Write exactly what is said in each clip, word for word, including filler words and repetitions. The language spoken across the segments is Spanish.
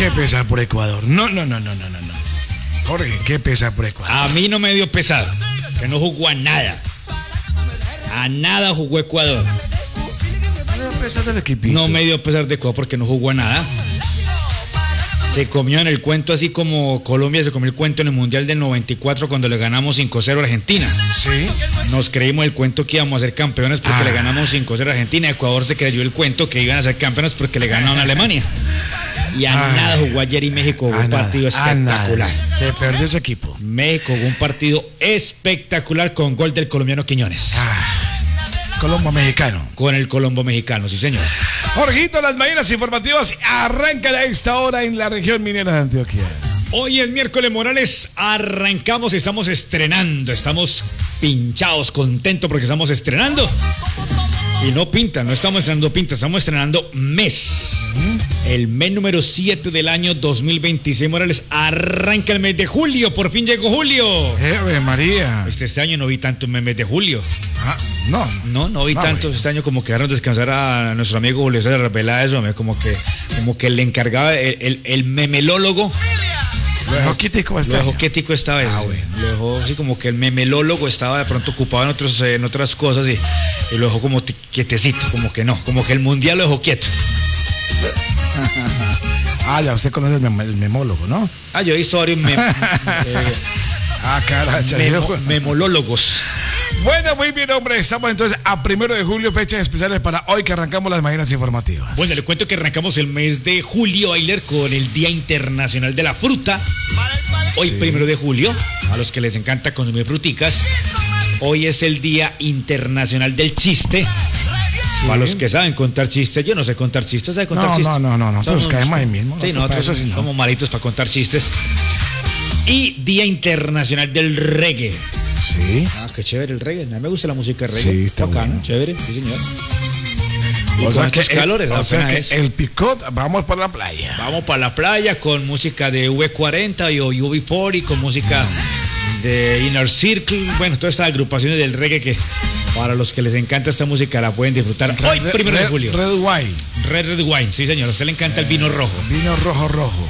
qué pesar por Ecuador. No, no, no, no, no, no, no. Jorge, qué pesar por Ecuador. A mí no me dio pesar, que no jugó a nada. A nada jugó Ecuador. No me dio pesar del equipito. No me dio pesar de Ecuador porque no jugó a nada. Se comió en el cuento así como Colombia se comió el cuento en el Mundial del noventa y cuatro cuando le ganamos cinco cero a Argentina. Sí. Nos creímos el cuento que íbamos a ser campeones porque ah. le ganamos cinco cero a Argentina. Ecuador se creyó el cuento que iban a ser campeones porque le ganaron a Alemania. Y a ah. nada jugó ayer y México jugó un nada. partido espectacular. Se perdió ese equipo. México jugó un partido espectacular con gol del colombiano Quiñones. Ah. Colombo mexicano. Con el Colombo mexicano, sí señor. Jorgito, las mañanas informativas arrancan a esta hora en la región minera de Antioquia. Hoy es miércoles, Morales, arrancamos, estamos estrenando, estamos pinchados, contentos porque estamos estrenando. Y no pinta, no estamos estrenando pinta, estamos estrenando mes. El mes número siete del año dos mil veintiséis, Morales, arranca el mes de julio, por fin llegó julio. ¡Ave María! Este, este año no vi tanto en el mes de julio. Ah, no. No, no vi no, tanto este año como que dejaron descansar a nuestro amigo Julio César Peláez, como que, como que le encargaba el, el, el memelólogo. Lo dejó quietico esta Lo dejó quietico esta vez. Ah, bueno. Lo dejó así como que el memelólogo estaba de pronto ocupado en, otros, en otras cosas y, y lo dejó como quietecito, como que no, como que el mundial lo dejó quieto. Ah, ya usted conoce el, mem el memólogo, ¿no? Ah, yo he visto varios mem eh, ah, caracha, memo memolólogos. Bueno, muy bien, hombre, estamos entonces a primero de julio, fechas especiales para hoy que arrancamos las mañanas informativas. Bueno, le cuento que arrancamos el mes de julio, Ayler, con el Día Internacional de la Fruta. Hoy, sí. primero de julio, a los que les encanta consumir fruticas. Hoy es el Día Internacional del Chiste. Sí. Para los que saben contar chistes, yo no sé contar chistes, ¿sabe contar no, chistes? No, no, no, nosotros somos, caemos ahí mismo. Sí, nosotros eso sí, no. somos malitos para contar chistes. Y Día Internacional del Reggae. Sí. Ah, qué chévere el reggae. A mí me gusta la música de reggae. Sí, está bacano, bueno. Chévere, sí, señor. Y o con sea estos que calores, el, o sea que es. el picot, vamos para la playa. Vamos para la playa con música de V cuarenta y U B cuarenta, con música de Inner Circle. Bueno, todas estas agrupaciones del reggae que para los que les encanta esta música la pueden disfrutar Red, hoy, primero Red, de julio. Red Wine. Red Red Wine, sí señor. A usted le encanta eh, el vino rojo. Vino rojo, rojo.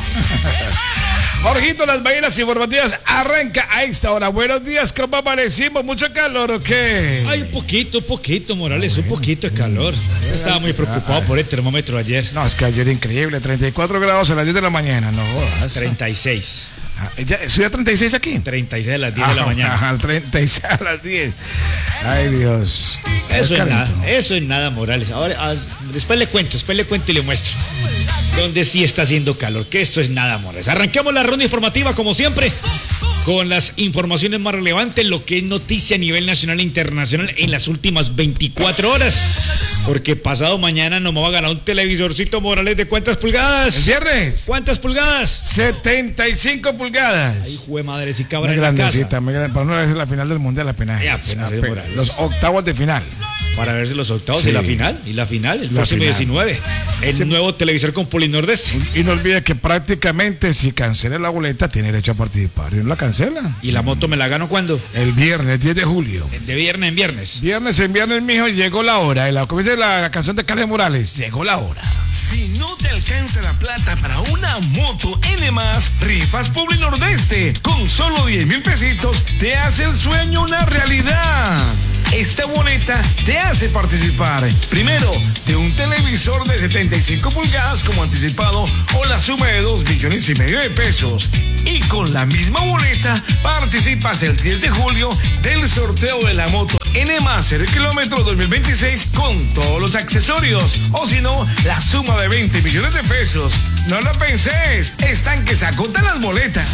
Jorgito, las mañanas informativas arranca a esta hora. Buenos días, ¿cómo amanecimos? ¿Mucho calor o qué? Ay, un poquito, un poquito, Morales, bueno, un poquito de calor. Yo estaba muy preocupado por el termómetro ayer. No, es que ayer increíble, treinta y cuatro grados a las diez de la mañana, no jodas. treinta y seis. Ah, ¿Subía treinta y seis aquí? treinta y seis a las diez ah, de la mañana. Ajá, treinta y seis a las diez. Ay, Dios. Eso es nada, eso es nada, Morales. Ahora, a, después le cuento, después le cuento y le muestro donde sí está haciendo calor, que esto es nada, Morales. Arranquemos la ronda informativa, como siempre, con las informaciones más relevantes, lo que es noticia a nivel nacional e internacional en las últimas veinticuatro horas. Porque pasado mañana nos va a ganar un televisorcito, Morales, ¿de cuántas pulgadas? ¿El viernes? ¿Cuántas pulgadas? setenta y cinco pulgadas. Ay, jue madre, si cabra muy en grandecita, la casa. muy grande, para no ver la final del mundial apenas. Ya, apenas apenas, apenas. Los octavos de final. Para verse los octavos sí. y la final. Y la final, el la próximo final. diecinueve. El sí. nuevo televisor con Polinordeste. Y no olvide que prácticamente si cancela la boleta tiene derecho a participar. Y no la cancela. ¿Y la moto me la gano cuándo? El viernes, diez de julio. De viernes en viernes. Viernes en viernes, mijo, llegó la hora. Y la, como dice la, la canción de Carlos Morales, llegó la hora. Si no te alcanza la plata para una moto N más, rifas Polinordeste. Con solo diez mil pesitos te hace el sueño una realidad. Esta boleta te hace participar, primero, de un televisor de setenta y cinco pulgadas como anticipado o la suma de dos millones y medio de pesos. Y con la misma boleta participas el diez de julio del sorteo de la moto N más cero kilómetros dos mil veintiséis con todos los accesorios. O si no, la suma de veinte millones de pesos. No lo pensés, están que se agotan las boletas.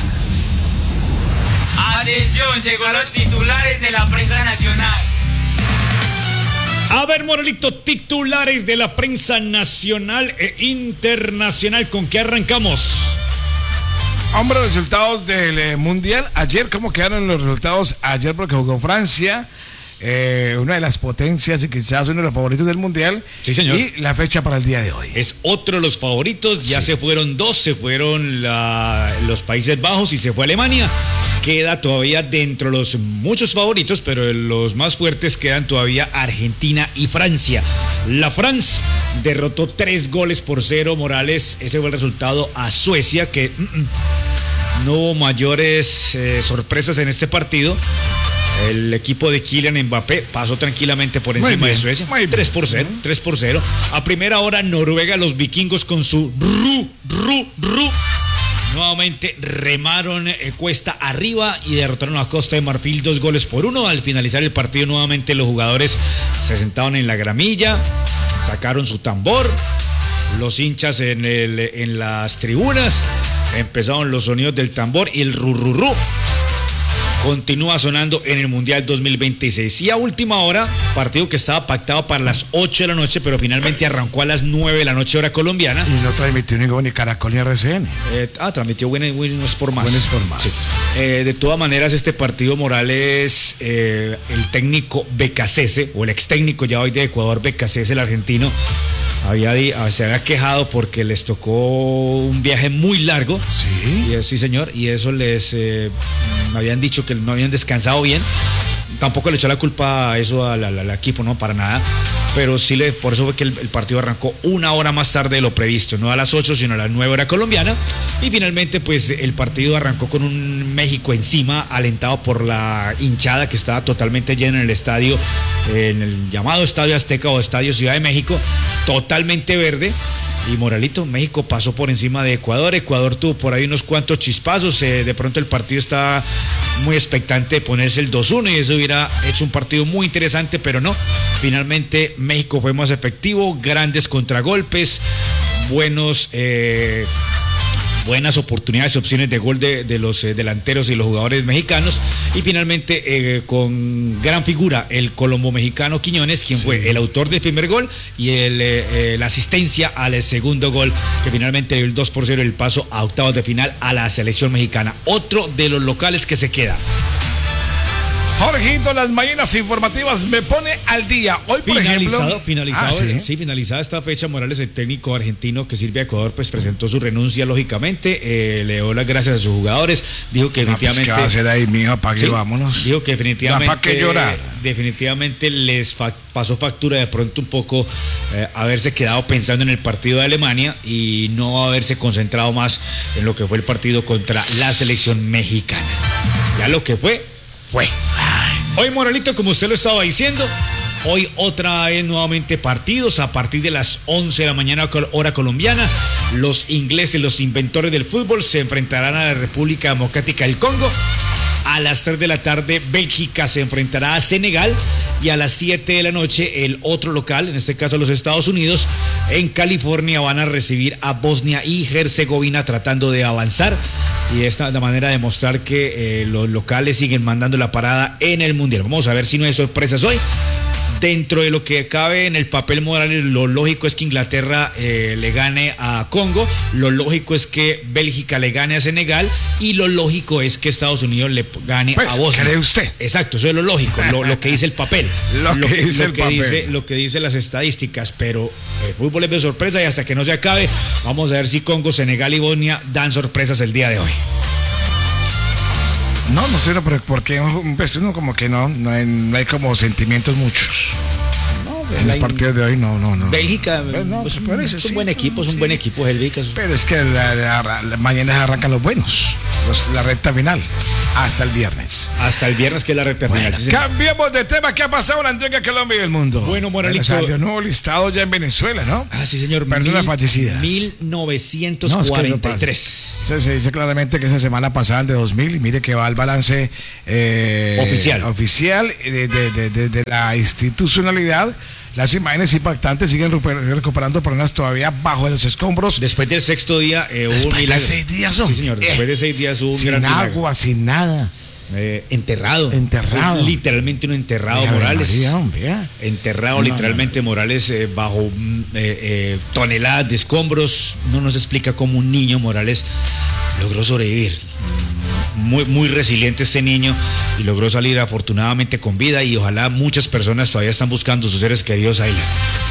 Atención, llegó a los titulares de la prensa nacional. A ver, Moralito, titulares de la prensa nacional e internacional. ¿Con qué arrancamos? Hombre, los resultados del eh, Mundial. Ayer, ¿cómo quedaron los resultados? Ayer porque jugó Francia. eh, una de las potencias y quizás uno de los favoritos del Mundial. Sí, señor. Y la fecha para el día de hoy. Es otro de los favoritos, ya Sí. se fueron dos, se fueron la, los Países Bajos y se fue Alemania. Queda todavía dentro de los muchos favoritos, pero de los más fuertes quedan todavía Argentina y Francia. La France derrotó tres goles por cero, Morales, ese fue el resultado a Suecia, que mm, mm, no hubo mayores eh, sorpresas en este partido. El equipo de Kylian Mbappé pasó tranquilamente por encima bien, de Suecia. muy bien. tres por cero, tres por cero. A primera hora, Noruega, los vikingos con su ru, ru, ru. Nuevamente remaron eh, cuesta arriba y derrotaron a Costa de Marfil dos goles por uno. Al finalizar el partido, nuevamente los jugadores se sentaron en la gramilla, sacaron su tambor. Los hinchas en, el, en las tribunas empezaron los sonidos del tambor y el rururú continúa sonando en el Mundial dos mil veintiséis. Y a última hora, partido que estaba pactado para las ocho de la noche, pero finalmente arrancó a las nueve de la noche hora colombiana. Y no transmitió ningún ni Caracol ni R C N. Eh, ah, transmitió Buen Buen Sport Más. Buen Sport Más. Sí. Eh, de todas maneras, este partido, Morales, eh, el técnico Becasese, o el ex técnico ya hoy de Ecuador, Becasese, el argentino, había, se había quejado porque les tocó un viaje muy largo. Sí. Y, sí, señor, y eso les eh, habían dicho que no habían descansado bien. Tampoco le echó la culpa a eso al, al, al equipo, no, para nada. Pero sí, le, por eso fue que el, el partido arrancó una hora más tarde de lo previsto, no a las ocho, sino a las nueve hora colombiana. Y finalmente, pues el partido arrancó con un México encima, alentado por la hinchada que estaba totalmente llena en el estadio, en el llamado Estadio Azteca o Estadio Ciudad de México, totalmente verde. Y Moralito, México pasó por encima de Ecuador. Ecuador tuvo por ahí unos cuantos chispazos. Eh, de pronto el partido está muy expectante de ponerse el dos uno y eso hubiera hecho un partido muy interesante, pero no. Finalmente México fue más efectivo, grandes contragolpes, buenos... Eh, buenas oportunidades, opciones de gol de, de los eh, delanteros y los jugadores mexicanos, y finalmente eh, con gran figura el colombo mexicano Quiñones, quien sí. fue el autor del primer gol y el, eh, eh, la asistencia al segundo gol, que finalmente dio el dos por cero, el paso a octavos de final a la selección mexicana. Otro de los locales que se queda. Jorgito, las mañanas informativas me pone al día. Hoy, por finalizado, ejemplo... Finalizado, ah, ¿sí? sí, finalizada esta fecha, Morales, el técnico argentino que sirve a Ecuador, pues presentó su renuncia, lógicamente. Eh, le dio las gracias a sus jugadores. Dijo que definitivamente... Ah, pues, ¿qué va a hacer ahí, mijo? ¿Para qué sí, vámonos? Dijo que definitivamente... ¿Para qué llorar? Definitivamente les fa pasó factura de pronto un poco eh, haberse quedado pensando en el partido de Alemania y no haberse concentrado más en lo que fue el partido contra la selección mexicana. Ya lo que fue, fue. Hoy, Moralito, como usted lo estaba diciendo, hoy otra vez nuevamente partidos a partir de las once de la mañana hora colombiana. Los ingleses, los inventores del fútbol, se enfrentarán a la República Democrática del Congo. A las tres de la tarde, Bélgica se enfrentará a Senegal. Y a las siete de la noche, el otro local, en este caso los Estados Unidos, en California, van a recibir a Bosnia y Herzegovina tratando de avanzar. Y de esta manera demostrar que eh, los locales siguen mandando la parada en el Mundial. Vamos a ver si no hay sorpresas hoy. Dentro de lo que cabe en el papel Morales, lo lógico es que Inglaterra eh, le gane a Congo, lo lógico es que Bélgica le gane a Senegal y lo lógico es que Estados Unidos le gane pues, a Bosnia. ¿Cree usted? Exacto, eso es lo lógico, lo, lo que dice el papel. lo, lo que, dice lo el que papel. Dice, lo que dice las estadísticas, pero el fútbol es de sorpresa y hasta que no se acabe, vamos a ver si Congo, Senegal y Bosnia dan sorpresas el día de hoy. No, no sé, pero porque pues, uno como que no, no hay, no hay como sentimientos muchos. En los partidos de hoy no, no, no. Bélgica, pues no, pues, parece, es un sí, buen equipo, es un sí. buen equipo, Bélgica. Pero es que la, la, la, mañana arrancan los buenos, los, la recta final, hasta el viernes. Hasta el viernes, que es la recta bueno, final. Sí, cambiemos de tema. ¿Qué ha pasado en la Antigua, Colombia y el mundo? Bueno, Moralito. Bueno, salió un nuevo listado ya en Venezuela, ¿no? Ah, sí, señor. Personas fallecidas. mil novecientos cuarenta y tres. No, es que no se dice claramente que esa semana pasada de dos mil, y mire que va el balance eh, oficial, oficial de, de, de, de, de la institucionalidad. Las imágenes impactantes siguen recuperando personas todavía bajo de los escombros. Después del sexto día eh, hubo Después un milagro. de seis días son. Sí, señor. Después eh, de seis días hubo un sin gran agua, milagro. sin nada. Eh, enterrado. Enterrado. Literalmente un enterrado, Ay, Morales. María, hombre. Enterrado no, literalmente, no, no. Morales, eh, bajo eh, eh, toneladas de escombros. No nos explica cómo un niño, Morales, logró sobrevivir. muy, muy resiliente este niño y logró salir afortunadamente con vida y ojalá muchas personas todavía están buscando sus seres queridos ahí.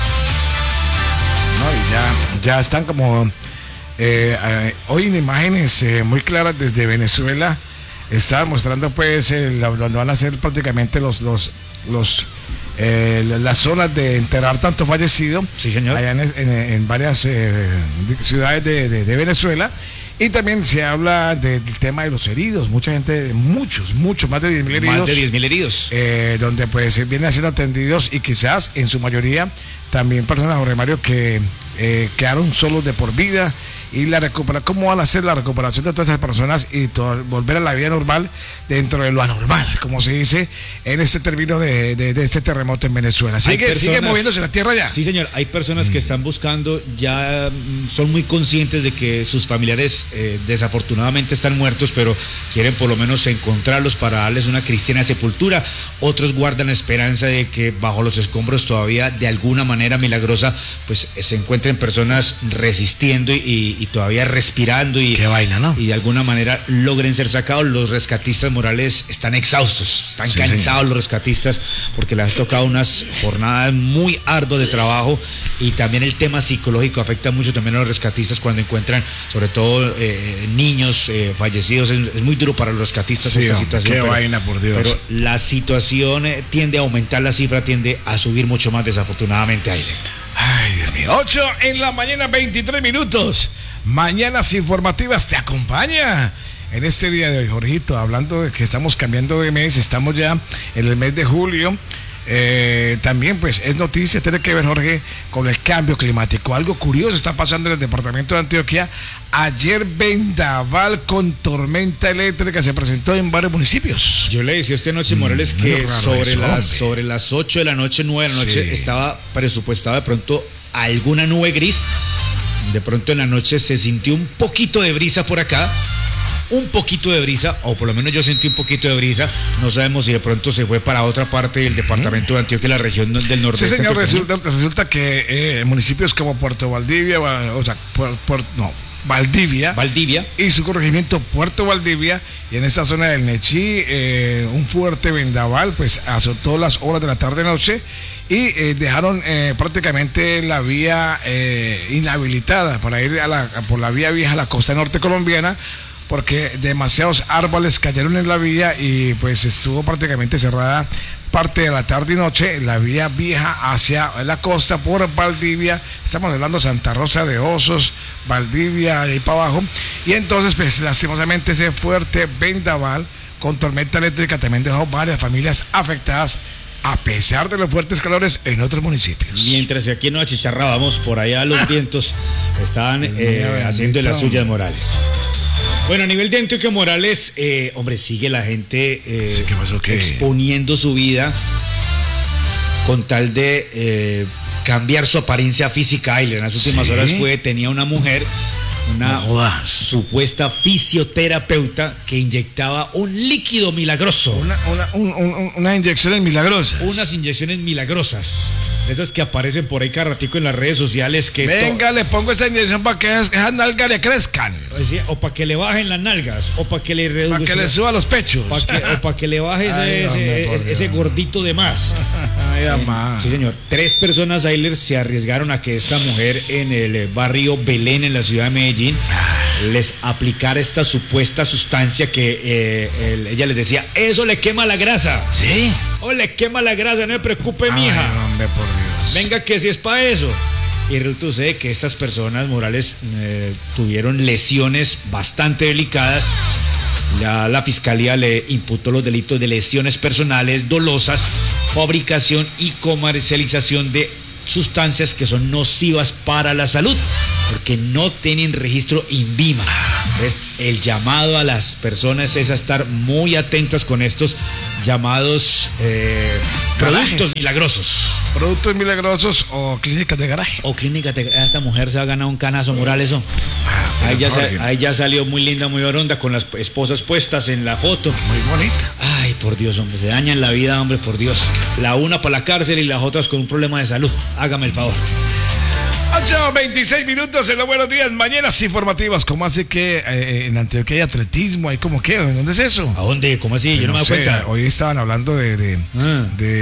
No, y ya, ya están como eh, eh, hoy en imágenes eh, muy claras desde Venezuela. Está mostrando pues el, donde van a ser prácticamente los los los eh, las zonas de enterrar tanto fallecido. Sí, señor. Allá en, en, en varias eh, ciudades de, de, de Venezuela. Y también se habla de, del tema de los heridos. Mucha gente, muchos, muchos, más de diez mil heridos. Más de diez mil heridos. Eh, donde pues vienen siendo atendidos y quizás en su mayoría también personas, Jorge Mario, que eh, quedaron solos de por vida. Y la recuperación, ¿cómo van a hacer la recuperación de todas esas personas y todo, volver a la vida normal dentro de lo anormal, como se dice en este término de, de, de este terremoto en Venezuela? Sigue, personas, sigue moviéndose la tierra ya. Sí, señor, hay personas mm. que están buscando, ya son muy conscientes de que sus familiares eh, desafortunadamente están muertos, pero quieren por lo menos encontrarlos para darles una cristiana sepultura. Otros guardan la esperanza de que bajo los escombros todavía de alguna manera milagrosa pues se encuentren personas resistiendo y, y todavía respirando y, qué vaina, ¿no? Y de alguna manera logren ser sacados. Los rescatistas morales están exhaustos, están sí, cansados sí. Los rescatistas porque les ha tocado unas jornadas muy arduas de trabajo y también el tema psicológico afecta mucho también a los rescatistas cuando encuentran sobre todo eh, niños eh, fallecidos. Es, es muy duro para los rescatistas sí, esta situación. Qué pero, vaina, por Dios. Pero la situación eh, tiende a aumentar, la cifra tiende a subir mucho más desafortunadamente, Aile. Ay, Dios mío. ocho en la mañana, veintitrés minutos. Mañanas informativas te acompaña en este día de hoy, Jorgito, hablando de que estamos cambiando de mes, estamos ya en el mes de julio. Eh, también pues es noticia, tiene que ver, Jorge, con el cambio climático. Algo curioso está pasando en el departamento de Antioquia. Ayer vendaval con tormenta eléctrica se presentó en varios municipios. Yo le decía esta noche, Morales, mm, que sobre, eso, las, sobre las ocho de la noche, nueve de la noche, sí. Estaba presupuestado de pronto alguna nube gris. De pronto en la noche se sintió un poquito de brisa por acá, un poquito de brisa, o por lo menos yo sentí un poquito de brisa. No sabemos si de pronto se fue para otra parte del departamento de Antioquia, la región del nordeste. Sí, señor, resulta, resulta que eh, municipios como Puerto Valdivia, o sea, por, por, no, Valdivia, Valdivia y su corregimiento Puerto Valdivia, y en esta zona del Nechí, eh, un fuerte vendaval pues azotó las horas de la tarde-noche y eh, dejaron eh, prácticamente la vía eh, inhabilitada para ir a la, por la vía vieja a la costa norte colombiana, porque demasiados árboles cayeron en la vía y pues estuvo prácticamente cerrada parte de la tarde y noche la vía vieja hacia la costa por Valdivia. Estamos hablando de Santa Rosa de Osos, Valdivia, ahí para abajo. Y entonces pues lastimosamente ese fuerte vendaval con tormenta eléctrica también dejó varias familias afectadas, a pesar de los fuertes calores en otros municipios. Mientras aquí nos achicharrábamos, por allá los vientos estaban eh, haciendo las suyas, Morales. Bueno, a nivel de Antioquia, Morales, eh, hombre, sigue la gente eh, sí, ¿qué pasó? ¿Qué? exponiendo su vida con tal de eh, cambiar su apariencia física. Y en las últimas ¿Sí? horas fue, tenía una mujer, una no supuesta fisioterapeuta que inyectaba un líquido milagroso. Una, una, un, un, unas inyecciones milagrosas. Unas inyecciones milagrosas. Esas que aparecen por ahí cada ratico en las redes sociales. Que Venga, to- le pongo esta inyección para que esas nalgas le crezcan. O para que le bajen las nalgas, o para que le reduzca. Para que le suba los pechos. Pa que, o para que le baje ese, Ay, ese, ese, ese gordito de más. Ay, eh, sí, señor. Tres personas, Ayler, se arriesgaron a que esta mujer en el barrio Belén, en la ciudad de Medellín, les aplicara esta supuesta sustancia que eh, el, ella les decía, eso le quema la grasa. Sí. O le quema la grasa, no me preocupe, mija. Ay, hombre, por Dios. Venga, que si es para eso. Y resulta sucede que estas personas, Morales, eh, tuvieron lesiones bastante delicadas. Ya la fiscalía le imputó los delitos de lesiones personales dolosas, fabricación y comercialización de sustancias que son nocivas para la salud, porque no tienen registro INVIMA. Entonces, el llamado a las personas es a estar muy atentas con estos llamados eh, productos milagrosos. Productos milagrosos o clínicas de garaje. O clínicas de garaje. Esta mujer se ha ganado un canazo, Morales. Eso. Ahí ya, ahí ya salió muy linda, muy oronda, con las esposas puestas en la foto. Muy bonita. Ay, por Dios, hombre, se dañan la vida, hombre, por Dios. La una para la cárcel y las otras con un problema de salud. Hágame el favor. ocho veintiséis minutos en los buenos días, mañanas informativas. ¿Cómo así que eh, en Antioquia hay atletismo? ¿Hay como qué? ¿Dónde es eso? ¿A dónde? ¿Cómo así? Yo no, no me doy cuenta. Hoy estaban hablando de, de, ah.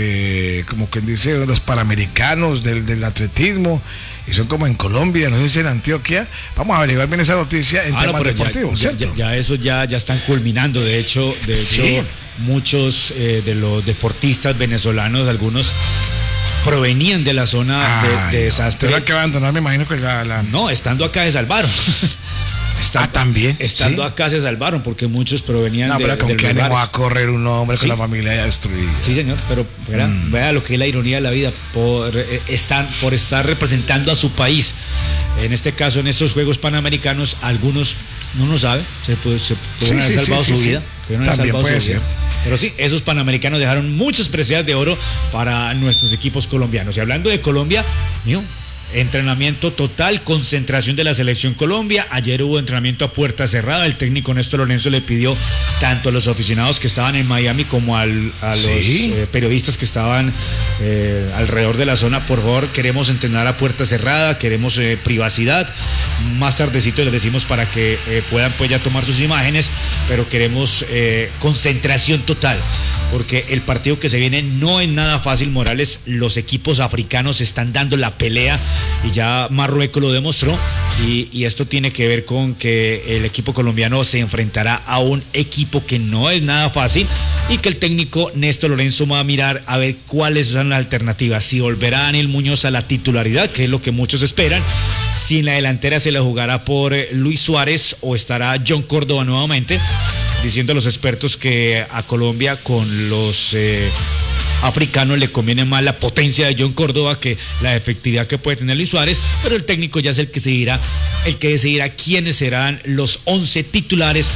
de como quien dice, de los panamericanos, del, del atletismo. Y son como en Colombia, no sé si en Antioquia. Vamos a averiguar bien esa noticia en ah, temas no, deportivos, ya, ¿cierto? Ya, ya eso ya, ya están culminando. De hecho, de hecho ¿sí? muchos eh, de los deportistas venezolanos, algunos provenían de la zona Ay, de, de desastre. No, que abandonar, me imagino que la, la... No, estando acá se salvaron. Estando, ah, también. Estando ¿sí? acá se salvaron porque muchos provenían no, de, pero ¿con qué ánimo va a correr un hombre ¿sí? con la familia ya destruida? Sí, señor, pero vea, mm. vea lo que es la ironía de la vida, por, eh, están, por estar representando a su país. En este caso, en estos Juegos Panamericanos, algunos no lo saben, se, puede, se pudieron sí, haber sí, salvado sí, su sí, vida. Sí. También puede ser. Vida. Pero sí, esos Panamericanos dejaron muchas preseas de oro para nuestros equipos colombianos. Y hablando de Colombia, mío, entrenamiento total, concentración de la selección Colombia. Ayer hubo entrenamiento a puerta cerrada. El técnico Néstor Lorenzo le pidió tanto a los aficionados que estaban en Miami como al, a los ¿sí? eh, periodistas que estaban eh, alrededor de la zona: por favor, queremos entrenar a puerta cerrada, queremos eh, privacidad. Más tardecito les decimos para que eh, puedan pues ya tomar sus imágenes, pero queremos eh, concentración total, porque el partido que se viene no es nada fácil, Morales. Los equipos africanos están dando la pelea y ya Marruecos lo demostró, y, y esto tiene que ver con que el equipo colombiano se enfrentará a un equipo que no es nada fácil y que el técnico Néstor Lorenzo va a mirar a ver cuáles son las alternativas. Si volverá Daniel Muñoz a la titularidad, que es lo que muchos esperan, si en la delantera se le jugará por Luis Suárez o estará John Córdoba nuevamente, diciendo a los expertos que a Colombia con los eh, africanos le conviene más la potencia de John Córdoba que la efectividad que puede tener Luis Suárez, pero el técnico ya es el que decidirá, el que decidirá quiénes serán los once titulares,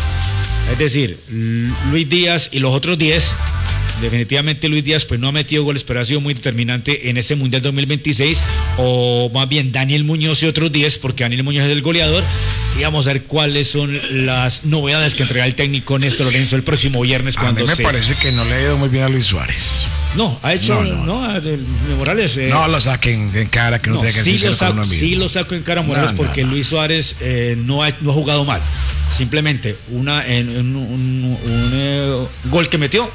es decir, Luis Díaz y los otros diez. Definitivamente Luis Díaz pues no ha metido goles, pero ha sido muy determinante en este Mundial dos mil veintiséis, o más bien Daniel Muñoz y otros diez, porque Daniel Muñoz es el goleador. Y vamos a ver cuáles son las novedades que entrega el técnico Néstor Lorenzo el próximo viernes. Cuando a mí me se... parece que no le ha ido muy bien a Luis Suárez. No, ha hecho, no, no, no a Morales. Eh, no lo saquen en cara, que no, no tenga que sí lo saco, sí lo saco en cara, Morales, no, porque no, no. Luis Suárez eh, no, ha, no ha jugado mal. Simplemente una en un, un, un, un eh, gol que metió,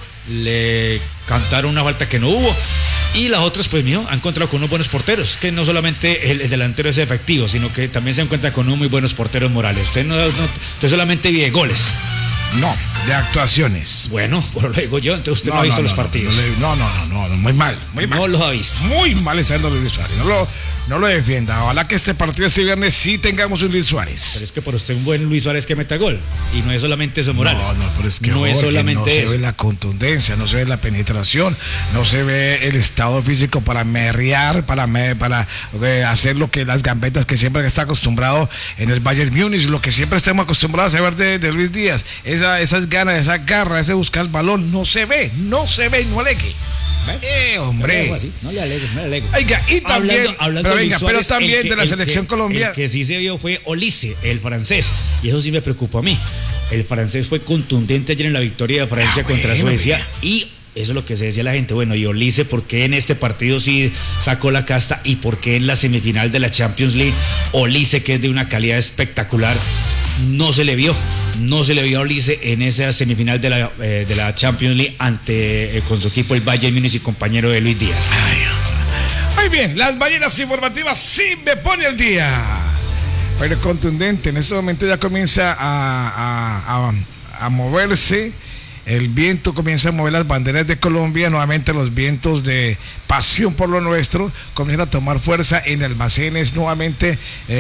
le cantaron una falta que no hubo. Y las otras, pues mío, han encontrado con unos buenos porteros, que no solamente el, el delantero es efectivo, sino que también se encuentra con unos muy buenos porteros, Morales. Usted no, no usted solamente vive goles. No, de actuaciones. Bueno, pues lo digo yo, entonces usted no, no ha visto no, los no, partidos. No, no, no, no, no, muy mal, muy mal. No los ha visto. Muy mal está yendo Luis Suárez. No lo, no lo defienda. Ojalá que este partido este viernes sí tengamos un Luis Suárez. Pero es que por usted un buen Luis Suárez que meta gol. Y no es solamente eso, Morales. No, no, pero es que no Jorge, es solamente no eso. se ve la contundencia, no se ve la penetración, no se ve el estado físico para merrear, para, me, para eh, hacer lo que las gambetas que siempre está acostumbrado en el Bayern Múnich, lo que siempre estamos acostumbrados a ver de, de Luis Díaz. Esa, esas ganas, esa garra, ese buscar el balón, no se ve, no se ve, no alegue. Eh, hombre. Así, no le alegue, no le alegue. Oiga, y también, hablando, hablando pero, de venga, Suárez, pero también que, de la selección que, colombiana. El que sí se vio fue Olise, el francés, y eso sí me preocupó a mí. El francés fue contundente ayer en la victoria de Francia ah, contra bueno, Suecia, bien. Y eso es lo que se decía la gente. Bueno, y Olise, ¿por qué en este partido sí sacó la casta? ¿Y por qué en la semifinal de la Champions League Olise, que es de una calidad espectacular, no se le vio? No se le vio a Olise en esa semifinal de la, eh, de la Champions League ante eh, con su equipo el Bayern Múnich y compañero de Luis Díaz. Ay, muy bien, las ballenas informativas sí me pone el día. Pero contundente, en este momento ya comienza a, a, a, a moverse. El viento comienza a mover las banderas de Colombia, nuevamente los vientos de pasión por lo nuestro comienzan a tomar fuerza en almacenes, nuevamente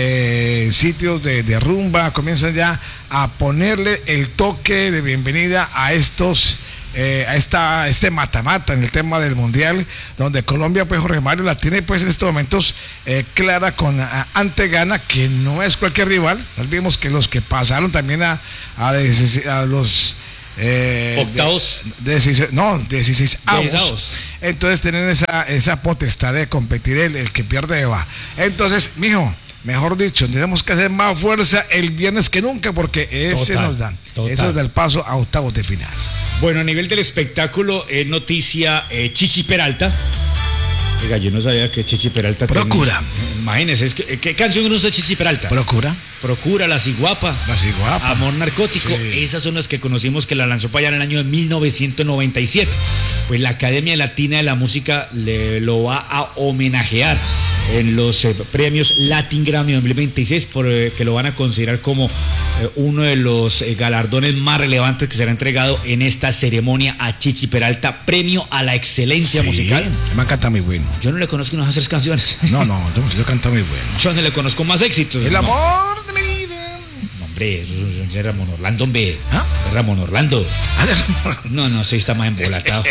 eh, sitios de, de rumba, comienzan ya a ponerle el toque de bienvenida a estos, eh, a esta, este mata-mata en el tema del mundial, donde Colombia, pues Jorge Mario, la tiene pues en estos momentos eh, clara con a, Antegana, que no es cualquier rival. No olvidemos que los que pasaron también a, a, a los Eh, octavos de, de dieciséis, no, dieciséis avos. Entonces tienen esa, esa potestad de competir, el, el que pierde va. Entonces, mijo, mejor dicho, tenemos que hacer más fuerza el viernes que nunca, porque ese total, nos dan total. Eso es del paso a octavos de final. Bueno, a nivel del espectáculo, eh, noticia, eh, Chichi Peralta Oiga, yo no sabía que Chichi Peralta Procura. tenía- Imagínese, es que- ¿qué canción conoce Chichi Peralta? Procura. Procura, La Ciguapa. La Ciguapa. Amor Narcótico. Sí. Esas son las que conocimos que la lanzó para allá en el año de mil novecientos noventa y siete. Pues la Academia Latina de la Música le lo va a homenajear en los eh, premios Latin Grammy dos mil veintiséis, por, eh, que lo van a considerar como eh, uno de los eh, galardones más relevantes que será entregado en esta ceremonia a Chichi Peralta, premio a la excelencia Sí, musical. me canta muy bueno. Yo no le conozco unas tres canciones. No, no, yo, yo canta muy bueno. Yo no le conozco más éxitos. El No. amor de mi vida. No, hombre, eso es de Ramón Orlando, hombre. ¿Ah? De Ramón Orlando. No, no, sí está más embolatado.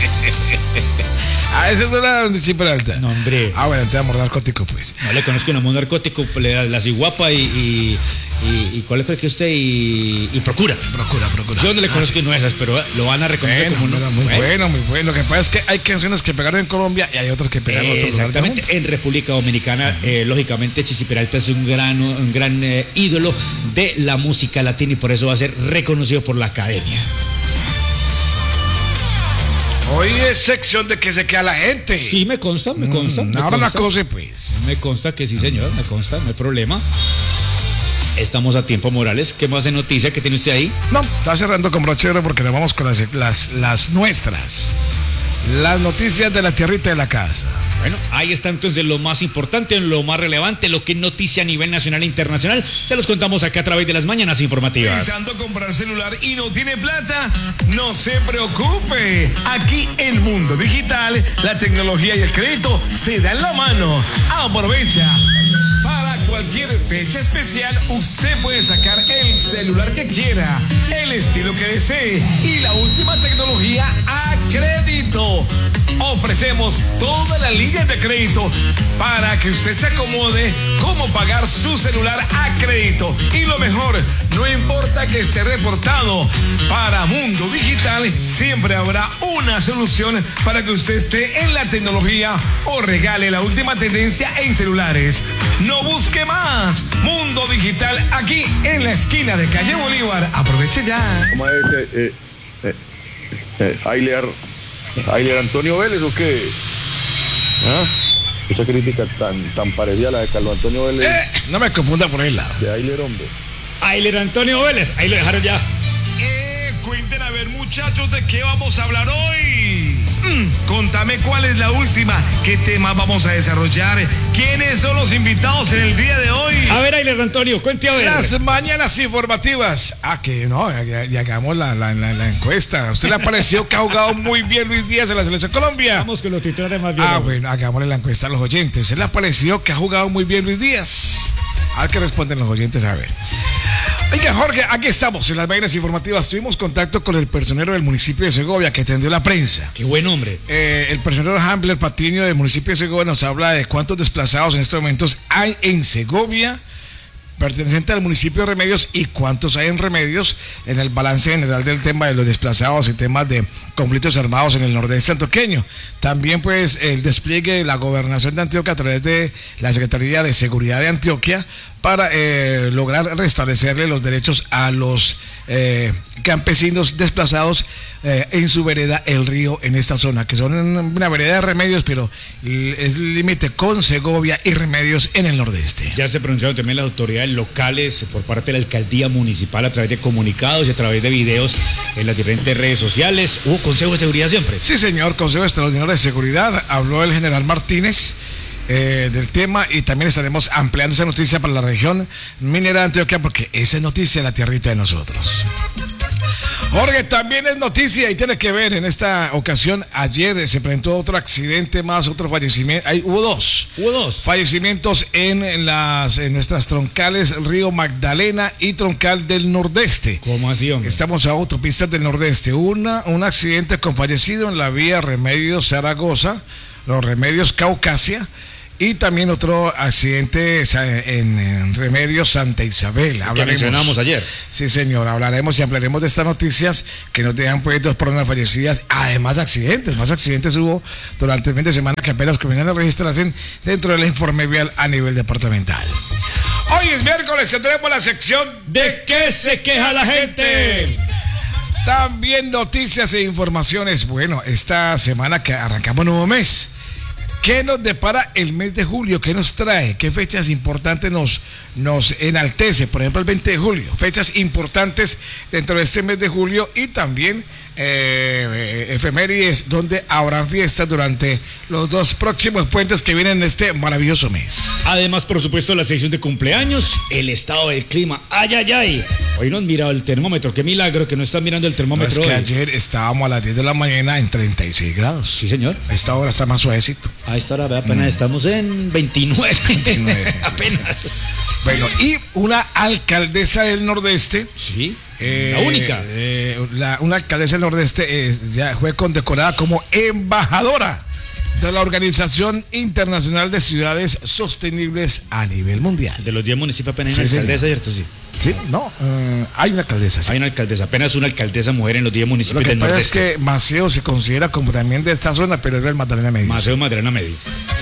Ah, esa es la de Chichi Peralta. No, hombre. Ah, bueno, entonces amor narcótico, pues. No le conozco un amor narcótico, le da la Ciguapa y, y, y, y ¿cuál es que usted? Y, y Procura. Procura, procura. Yo no le Ah, conozco sí. no esas, pero lo van a reconocer Bueno, como uno. mira, muy bueno. muy bueno. Lo que pasa es que hay canciones que pegaron en Colombia y hay otras que pegaron en otros lugares del Exactamente, mundo. en República Dominicana, eh, lógicamente Chichi Peralta es un gran, un gran eh, ídolo de la música latina y por eso va a ser reconocido por la Academia. Hoy es sección de que se queda la gente. Sí, me consta, me consta. Mm, me ahora la consta. cosa, pues. Me consta que sí, señor, me consta, no hay problema. Estamos a tiempo, Morales. ¿Qué más de noticia que tiene usted ahí? No, está cerrando con broche de oro porque nos vamos con las, las, las nuestras. Las noticias de la tierrita de la casa. Bueno, ahí está entonces lo más importante, lo más relevante, lo que es noticia a nivel nacional e internacional. Se los contamos acá a través de las mañanas informativas. ¿Pensando comprar celular y no tiene plata? No se preocupe. Aquí en Mundo Digital, la tecnología y el crédito se dan la mano. Aprovecha. Para cualquier fecha especial, usted puede sacar el celular que quiera, el estilo que desee y la última tecnología a crédito. Ofrecemos toda la línea de crédito para que usted se acomode cómo pagar su celular a crédito. Y lo mejor, no importa que esté reportado, para Mundo Digital siempre habrá una solución para que usted esté en la tecnología o regale la última tendencia en celulares. No busque más. Mundo Digital aquí en la esquina de Calle Bolívar. Aproveche ya. ¿Cómo es eh, eh, eh, eh, Ailear, Ailear Antonio Vélez o qué? ¿Ah? Esa crítica tan, tan parecida a la de Carlos Antonio Vélez Eh, no me confunda por el lado. de Ailear, hombre. Ailer Antonio Vélez, ahí lo dejaron ya. Eh, cuenten a ver, muchachos, de qué vamos a hablar hoy. Mm, contame cuál es la última, qué temas vamos a desarrollar, quiénes son los invitados en el día de hoy. A ver, Ailer Antonio, cuente a ver. Las mañanas informativas. Ah, que no, ya, ya hagamos la, la, la, la encuesta. ¿A usted le ha parecido que ha jugado muy bien Luis Díaz en la Selección Colombia? Vamos con los titulares más bien. Ah, bueno, hagámosle la encuesta a los oyentes. ¿Se le ha parecido que ha jugado muy bien Luis Díaz? A ver qué responden los oyentes, a ver. Oiga, Jorge, aquí estamos en las mañanas informativas. Tuvimos contacto con el personero del municipio de Segovia que atendió la prensa. Qué buen hombre. Eh, el personero Hambler Patiño del municipio de Segovia nos habla de cuántos desplazados en estos momentos hay en Segovia, perteneciente al municipio de Remedios, y cuántos hay en Remedios en el balance general del tema de los desplazados y temas de conflictos armados en el nordeste antioqueño. También pues el despliegue de la gobernación de Antioquia a través de la Secretaría de Seguridad de Antioquia para eh, lograr restablecerle los derechos a los eh, campesinos desplazados eh, en su vereda El Río, en esta zona, que son una vereda de Remedios, pero es límite con Segovia y Remedios en el nordeste. Ya se pronunciaron también las autoridades locales por parte de la alcaldía municipal a través de comunicados y a través de videos en las diferentes redes sociales. ¿Hubo consejo de seguridad siempre? Sí, señor, Consejo Extraordinario de Seguridad. Habló el general Martínez eh, del tema y también estaremos ampliando esa noticia para la región minera de Antioquia porque esa es noticia de la tierrita de nosotros. Jorge, también es noticia y tiene que ver en esta ocasión. Ayer se presentó otro accidente más, otro fallecimiento. Hay, hubo dos. Hubo dos. Fallecimientos en, las, en nuestras troncales Río Magdalena y Troncal del Nordeste. ¿Cómo así, hombre? Estamos a autopistas del Nordeste. Una, un accidente con fallecido en la vía Remedios Zaragoza, los Remedios Caucasia. Y también otro accidente en, en Remedios Santa Isabel. Que mencionamos ayer. Sí, señor, hablaremos y hablaremos de estas noticias que nos dejan pues dos personas fallecidas, además accidentes, más accidentes hubo durante el fin de semana que apenas comienzan a registrarse dentro del informe vial a nivel departamental. Hoy es miércoles, tendremos la sección ¿De qué se queja la gente? También noticias e informaciones. Bueno, esta semana que arrancamos nuevo mes. ¿Qué nos depara el mes de julio? ¿Qué nos trae? ¿Qué fechas importantes nos, nos enaltece? Por ejemplo, el veinte de julio. Fechas importantes dentro de este mes de julio y también eh, efemérides donde habrán fiestas durante los dos próximos puentes que vienen en este maravilloso mes. Además, por supuesto, la sección de cumpleaños, el estado del clima. ¡Ay, ay, ay! Hoy no han mirado el termómetro. Qué milagro que no están mirando el No, termómetro. es que hoy. ayer estábamos a las diez de la mañana en treinta y seis grados. Sí, señor. A esta hora está más suavecito. A esta hora apenas mm. estamos en veintinueve. veintinueve. Apenas. Bueno, y una alcaldesa del Nordeste. Sí. Eh, la única. Eh, la, una alcaldesa del Nordeste eh, ya fue condecorada como embajadora de la Organización Internacional de Ciudades Sostenibles a nivel mundial. De los diez municipios apenas Sí, hay una señor. alcaldesa, ¿cierto? Sí. Sí, no, eh, hay una alcaldesa. Sí. Hay una alcaldesa, apenas una alcaldesa mujer en los diez Lo municipios que del pasa Nordeste. es que Maceo se considera como también de esta zona, pero es del Magdalena Medio. Maceo Madrena Medio.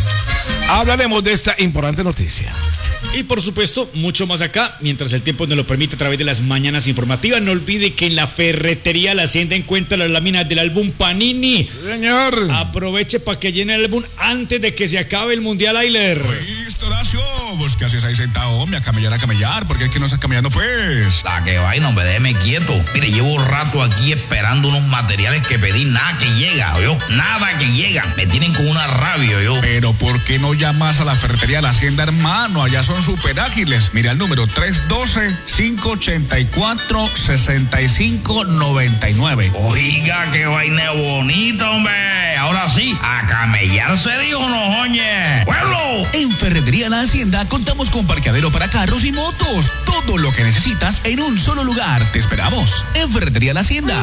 Hablaremos de esta importante noticia. Y por supuesto, mucho más acá, mientras el tiempo nos lo permite a través de las mañanas informativas. No olvide que en la ferretería La Hacienda encuentra las láminas del álbum Panini. Señor. Aproveche para que llene el álbum antes de que se acabe el Mundial, Ailer. Listo, Horacio. ¿Vos qué haces ahí sentado, hombre? A camellar, a camellar. ¿Por qué es que no estás camellando, pues? La que vaina, hombre, déjeme quieto. Mire, llevo rato aquí esperando unos materiales que pedí. Nada que llega, yo. Nada que llega. Me tienen con una rabia, yo. Pero ¿por qué no llamas a la ferretería La Hacienda, hermano? Allá son súper ágiles. Mira el número tres uno dos, cinco ocho cuatro, seis cinco nueve nueve. Oiga, qué vaina bonita, hombre. Ahora sí, a camellar se dijo, no, oye. ¡Pueblo! En Ferretería La Hacienda contamos con parqueadero para carros y motos. Todo lo que necesitas en un solo lugar. Te esperamos en Ferretería La Hacienda.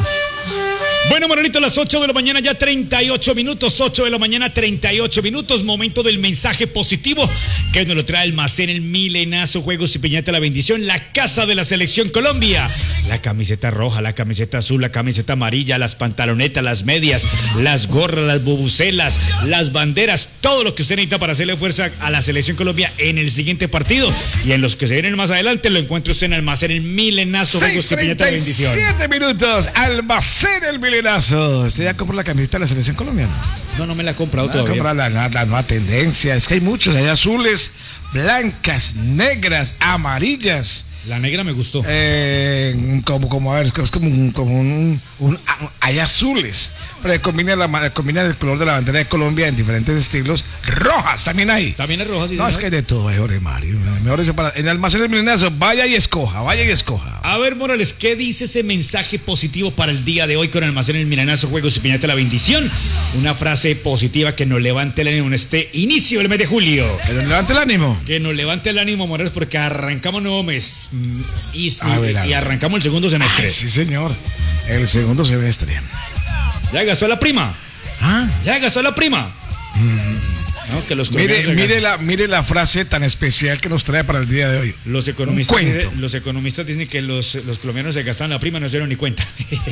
Bueno, Manolito, las ocho de la mañana, ya treinta y ocho minutos, ocho de la mañana, treinta y ocho minutos, momento del mensaje positivo que nos lo trae Almacén El Milenazo, Juegos y Piñata La Bendición, la casa de la Selección Colombia. La camiseta roja, la camiseta azul, la camiseta amarilla, las pantalonetas, las medias, las gorras, las bubucelas, las banderas, todo lo que usted necesita para hacerle fuerza a la Selección Colombia en el siguiente partido. Y en los que se vienen más adelante, lo encuentra usted en Almacén El Milenazo, Juegos y Piñata La Bendición. siete minutos, Almacén El Milenazo. ¿Usted ya compró la camiseta de la Selección Colombiana? No, no me la he comprado No, todavía. comprar la, la, la nueva tendencia. Es que hay muchos, hay azules, blancas, negras, amarillas. La negra me gustó. Eh, como, como, a ver, es como un, como un, un- hay azules, pero combina, la, combina el color de la bandera de Colombia en diferentes estilos. Rojas también hay. También es roja, sí. No, es señor. que hay de todo, Jorge Mario. Mejor dicho, para, en el Almacén del Milenazo, vaya y escoja, vaya y escoja. A ver, Morales, ¿qué dice ese mensaje positivo para el día de hoy con Almacén El Milenazo, Juegos y Piñata La Bendición? Una frase positiva que nos levante el ánimo en este inicio del mes de julio. Que nos levante el ánimo. Que nos levante el ánimo, Morales, porque arrancamos nuevo mes mm, y, y- A ver, a ver. y arrancamos el segundo semestre. Ay, sí, señor. El segundo semestre. ¿Ya gastó la prima? Ah. ¿Ya gastó la prima? No, que los Mire, colombianos se mire, gastan. la, mire la frase tan especial que nos trae para el día de hoy. Los economistas, Un cuento. dicen, los economistas dicen que los, los colombianos se gastan la prima, no se dieron ni cuenta.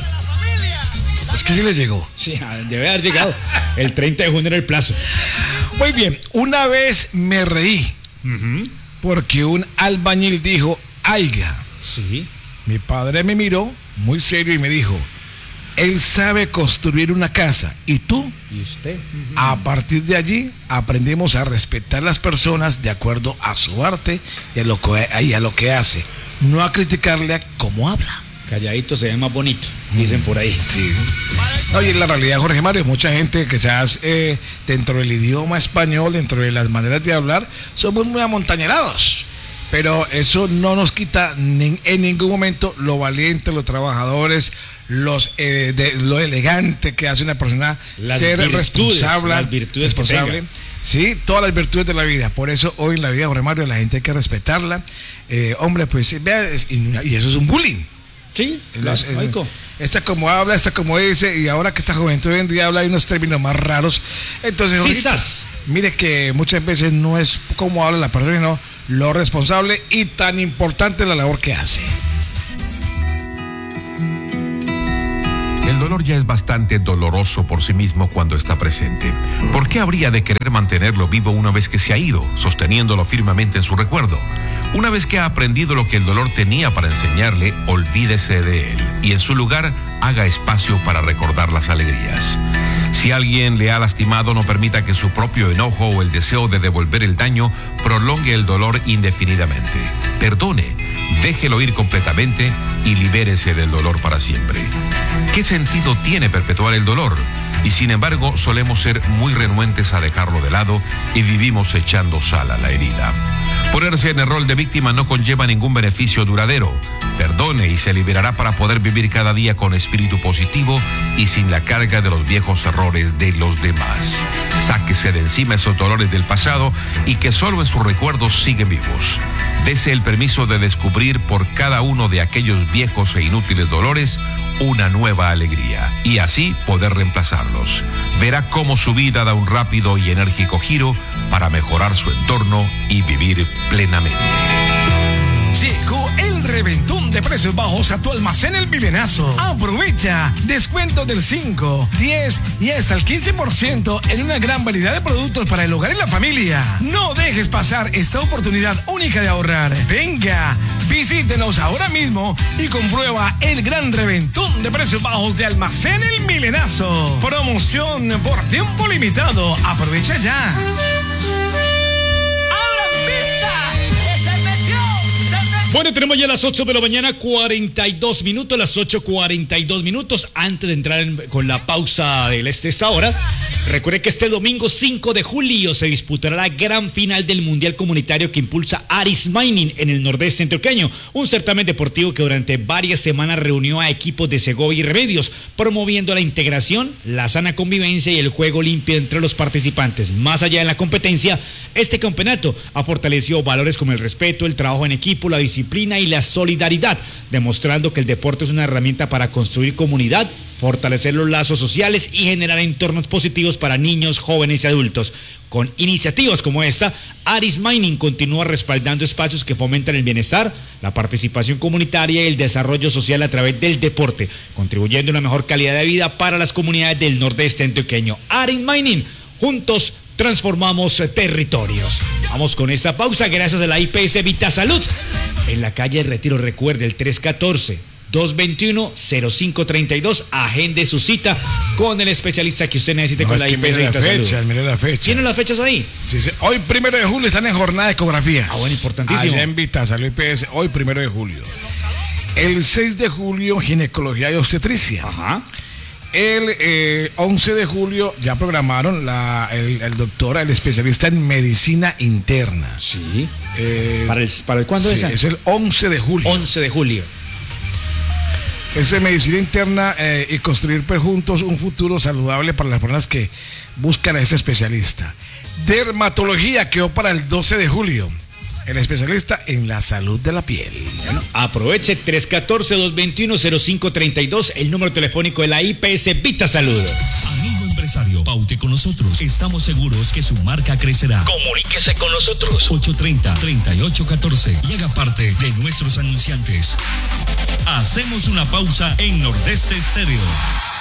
Es que sí les llegó. Sí, debe haber llegado. El treinta de junio era el plazo. Muy bien, una vez me reí porque un albañil dijo, aiga. Sí. Mi padre me miró muy serio y me dijo, él sabe construir una casa. ¿Y tú? ¿Y usted? A partir de allí aprendimos a respetar las personas de acuerdo a su arte y a lo que, y a lo que hace. No a criticarle a cómo habla. Calladito se ve más bonito, dicen por ahí. Sí. Oye, en la realidad, Jorge Mario, mucha gente que quizás eh, dentro del idioma español, dentro de las maneras de hablar, somos muy amontañerados. Pero eso no nos quita ni- en ningún momento lo valiente, los trabajadores, los eh, de, lo elegante que hace una persona, Las ser virtudes, responsable, las virtudes que responsable. tenga. Sí, todas las virtudes de la vida. Por eso hoy en la vida, Jorge Mario, la gente hay que respetarla. Eh, hombre, pues vea, es- y, y eso es un bullying. Sí, Los- claro, Maico. esta como habla, esta como dice, y ahora que esta juventud hoy en día habla hay unos términos más raros. Entonces, Sí, ahorita, sas. mire que muchas veces no es cómo habla la persona, sino lo responsable y tan importante la labor que hace. El dolor ya es bastante doloroso por sí mismo cuando está presente. ¿Por qué habría de querer mantenerlo vivo una vez que se ha ido, sosteniéndolo firmemente en su recuerdo? Una vez que ha aprendido lo que el dolor tenía para enseñarle, olvídese de él y en su lugar haga espacio para recordar las alegrías. Si alguien le ha lastimado, no permita que su propio enojo o el deseo de devolver el daño prolongue el dolor indefinidamente. Perdone, déjelo ir completamente y libérese del dolor para siempre. ¿Qué sentido tiene perpetuar el dolor? Y sin embargo, solemos ser muy renuentes a dejarlo de lado y vivimos echando sal a la herida. Ponerse en el rol de víctima no conlleva ningún beneficio duradero. Perdone y se liberará para poder vivir cada día con espíritu positivo y sin la carga de los viejos errores de los demás. Sáquese de encima esos dolores del pasado y que solo en sus recuerdos siguen vivos. Dese el permiso de descubrir por cada uno de aquellos viejos e inútiles dolores una nueva alegría y así poder reemplazarlos. Verá cómo su vida da un rápido y enérgico giro para mejorar su entorno y vivir plenamente. Llegó el reventón de precios bajos a tu almacén El Milenazo. Aprovecha descuento del cinco, diez y hasta el quince por ciento en una gran variedad de productos para el hogar y la familia. No dejes pasar esta oportunidad única de ahorrar. Venga, visítenos ahora mismo y comprueba el gran reventón de precios bajos de almacén El Milenazo. Promoción por tiempo limitado. Aprovecha ya. Bueno, tenemos ya las ocho de la mañana, cuarenta y dos minutos, las ocho cuarenta y dos minutos. Antes de entrar en, con la pausa de este, esta hora, recuerde que este domingo cinco de julio se disputará la gran final del Mundial Comunitario que impulsa Aris Mining en el nordeste antioqueño, un certamen deportivo que durante varias semanas reunió a equipos de Segovia y Remedios, promoviendo la integración, la sana convivencia y el juego limpio entre los participantes. Más allá de la competencia, este campeonato ha fortalecido valores como el respeto, el trabajo en equipo, la disciplina y la solidaridad, demostrando que el deporte es una herramienta para construir comunidad, fortalecer los lazos sociales y generar entornos positivos para niños, jóvenes y adultos. Con iniciativas como esta, Aris Mining continúa respaldando espacios que fomentan el bienestar, la participación comunitaria y el desarrollo social a través del deporte, contribuyendo a una mejor calidad de vida para las comunidades del nordeste antioqueño. Aris Mining, juntos transformamos territorios. Vamos con esta pausa gracias a la I P S Vita Salud. En la calle Retiro, recuerde el tres uno cuatro, dos dos uno, cero cinco tres dos. Agende su cita con el especialista que usted necesite. No, con la I P S Vita fecha, Salud. Mire la fecha. ¿Tienen las fechas ahí? Sí, sí. Hoy, primero de julio, están en jornada de ecografías. Ah, bueno, importantísimo. Allá en Vita Salud I P S, hoy, primero de julio. El seis de julio, ginecología y obstetricia. Ajá. El eh, once de julio ya programaron la, el, el doctor, el especialista en medicina interna. Sí. Eh, ¿Para el, para el cuándo sí, es? Es el once de julio. once de julio. Es de medicina interna eh, y construir pues, juntos un futuro saludable para las personas que buscan a ese especialista. Dermatología quedó para el doce de julio. El especialista en la salud de la piel. Bueno, aproveche tres uno cuatro, dos dos uno, cero cinco tres dos, el número telefónico de la I P S Vita Salud. Amigo empresario, paute con nosotros. Estamos seguros que su marca crecerá. Comuníquese con nosotros. ocho tres cero, tres ocho uno cuatro y haga parte de nuestros anunciantes. Hacemos una pausa en Nordeste Estéreo.